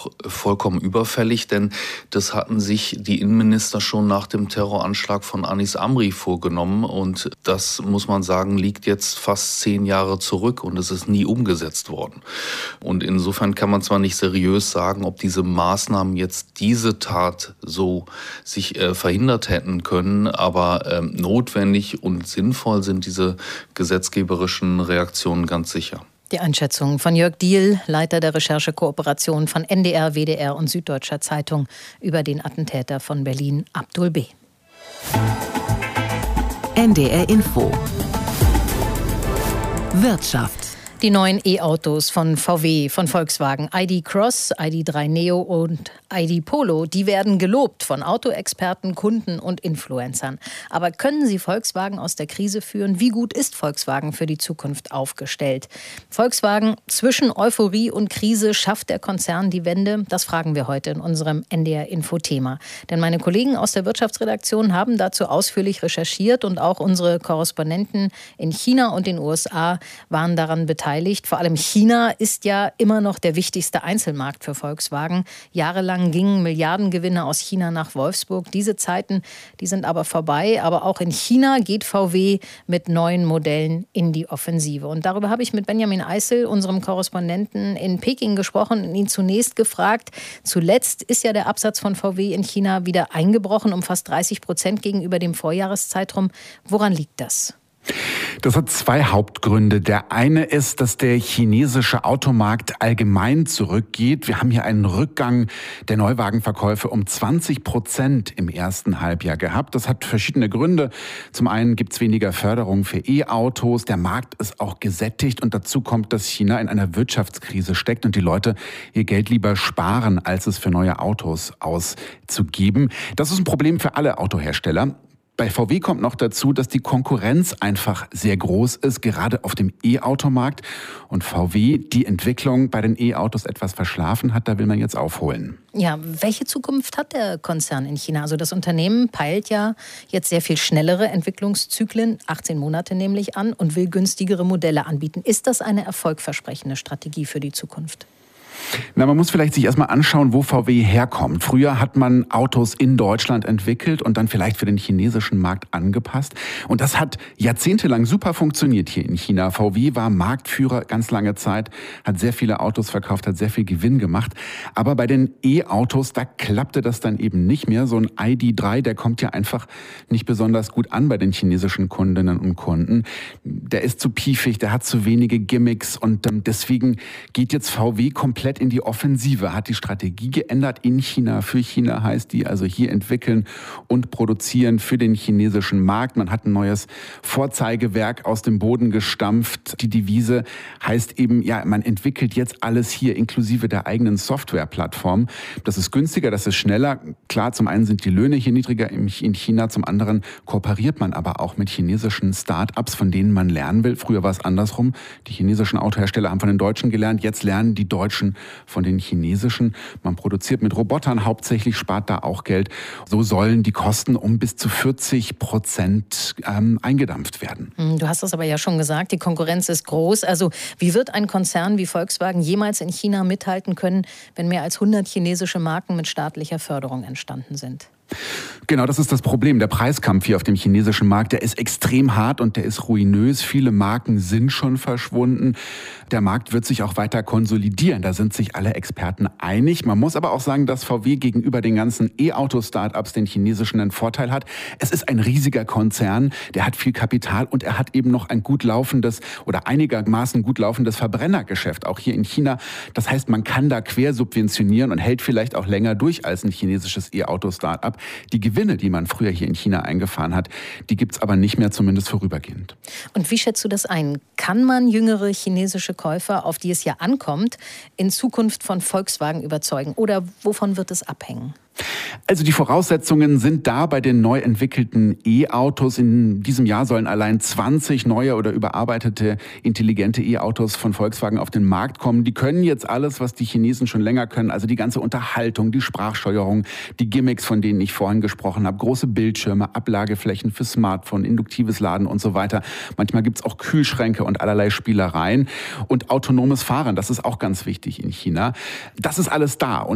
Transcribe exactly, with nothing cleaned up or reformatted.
auch vollkommen überfällig, denn das hatten sich die Innenminister schon nach dem Terroranschlag von Anis Amri vorgenommen. Und das, muss man sagen, liegt jetzt fast zehn Jahre zurück und es ist nie umgesetzt worden. Und insofern kann man zwar nicht seriös sagen, ob diese Maßnahmen jetzt diese Tat so sich äh, verhindert hätten können, aber äh, notwendig und sinnvoll sind diese gesetzgeberischen Reaktionen ganz sicher. Die Einschätzung von Jörg Diehl, Leiter der Recherchekooperation von N D R, W D R und Süddeutscher Zeitung über den Attentäter von Berlin, Abdul B. N D R Info Wirtschaft. Die neuen E-Autos von V W, von Volkswagen, I D Cross, I D drei Neo und I D Polo, die werden gelobt von Autoexperten, Kunden und Influencern. Aber können sie Volkswagen aus der Krise führen? Wie gut ist Volkswagen für die Zukunft aufgestellt? Volkswagen, zwischen Euphorie und Krise schafft der Konzern die Wende? Das fragen wir heute in unserem N D R-Info-Thema. Denn meine Kollegen aus der Wirtschaftsredaktion haben dazu ausführlich recherchiert und auch unsere Korrespondenten in China und den U S A waren daran beteiligt. Vor allem China ist ja immer noch der wichtigste Einzelmarkt für Volkswagen. Jahrelang gingen Milliardengewinne aus China nach Wolfsburg. Diese Zeiten, die sind aber vorbei. Aber auch in China geht V W mit neuen Modellen in die Offensive. Und darüber habe ich mit Benjamin Eisel, unserem Korrespondenten in Peking, gesprochen und ihn zunächst gefragt. Zuletzt ist ja der Absatz von V W in China wieder eingebrochen um fast dreißig Prozent gegenüber dem Vorjahreszeitraum. Woran liegt das? Das hat zwei Hauptgründe. Der eine ist, dass der chinesische Automarkt allgemein zurückgeht. Wir haben hier einen Rückgang der Neuwagenverkäufe um zwanzig Prozent im ersten Halbjahr gehabt. Das hat verschiedene Gründe. Zum einen gibt es weniger Förderung für E-Autos. Der Markt ist auch gesättigt. Und dazu kommt, dass China in einer Wirtschaftskrise steckt und die Leute ihr Geld lieber sparen, als es für neue Autos auszugeben. Das ist ein Problem für alle Autohersteller. Bei V W kommt noch dazu, dass die Konkurrenz einfach sehr groß ist, gerade auf dem E-Automarkt. Und V W die Entwicklung bei den E-Autos etwas verschlafen hat, da will man jetzt aufholen. Ja, welche Zukunft hat der Konzern in China? Also das Unternehmen peilt ja jetzt sehr viel schnellere Entwicklungszyklen, achtzehn Monate nämlich an, und will günstigere Modelle anbieten. Ist das eine erfolgversprechende Strategie für die Zukunft? Na, man muss vielleicht sich erstmal anschauen, wo V W herkommt. Früher hat man Autos in Deutschland entwickelt und dann vielleicht für den chinesischen Markt angepasst. Und das hat jahrzehntelang super funktioniert hier in China. V W war Marktführer ganz lange Zeit, hat sehr viele Autos verkauft, hat sehr viel Gewinn gemacht. Aber bei den E-Autos, da klappte das dann eben nicht mehr. So ein I D drei, der kommt ja einfach nicht besonders gut an bei den chinesischen Kundinnen und Kunden. Der ist zu piefig, der hat zu wenige Gimmicks und deswegen geht jetzt V W komplett in die Offensive, hat die Strategie geändert in China, für China heißt die, also hier entwickeln und produzieren für den chinesischen Markt. Man hat ein neues Vorzeigewerk aus dem Boden gestampft. Die Devise heißt eben, ja, man entwickelt jetzt alles hier, inklusive der eigenen Softwareplattform. Das ist günstiger, das ist schneller. Klar, zum einen sind die Löhne hier niedriger in China, zum anderen kooperiert man aber auch mit chinesischen Start-ups, von denen man lernen will. Früher war es andersrum. Die chinesischen Autohersteller haben von den Deutschen gelernt, jetzt lernen die Deutschen von den chinesischen. Man produziert mit Robotern hauptsächlich, spart da auch Geld. So sollen die Kosten um bis zu vierzig Prozent ähm, eingedampft werden. Du hast das aber ja schon gesagt, die Konkurrenz ist groß. Also wie wird ein Konzern wie Volkswagen jemals in China mithalten können, wenn mehr als hundert chinesische Marken mit staatlicher Förderung entstanden sind? Genau, das ist das Problem. Der Preiskampf hier auf dem chinesischen Markt, der ist extrem hart und der ist ruinös. Viele Marken sind schon verschwunden. Der Markt wird sich auch weiter konsolidieren. Da sind sich alle Experten einig. Man muss aber auch sagen, dass V W gegenüber den ganzen E-Auto-Startups, den chinesischen, einen Vorteil hat. Es ist ein riesiger Konzern, der hat viel Kapital und er hat eben noch ein gut laufendes oder einigermaßen gut laufendes Verbrennergeschäft, auch hier in China. Das heißt, man kann da quersubventionieren und hält vielleicht auch länger durch als ein chinesisches E-Auto-Startup. Die Gewinne, die man früher hier in China eingefahren hat, die gibt's aber nicht mehr, zumindest vorübergehend. Und wie schätzt du das ein? Kann man jüngere chinesische Käufer, auf die es ja ankommt, in Zukunft von Volkswagen überzeugen? Oder wovon wird es abhängen? Also die Voraussetzungen sind da bei den neu entwickelten E-Autos. In diesem Jahr sollen allein zwanzig neue oder überarbeitete intelligente E-Autos von Volkswagen auf den Markt kommen. Die können jetzt alles, was die Chinesen schon länger können. Also die ganze Unterhaltung, die Sprachsteuerung, die Gimmicks, von denen ich vorhin gesprochen habe. Große Bildschirme, Ablageflächen für Smartphone, induktives Laden und so weiter. Manchmal gibt's auch Kühlschränke und allerlei Spielereien. Und autonomes Fahren, das ist auch ganz wichtig in China. Das ist alles da. Und